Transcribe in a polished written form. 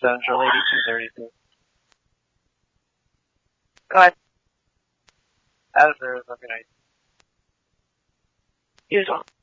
Central 8232. Go ahead. As there is, okay, nice. You as well.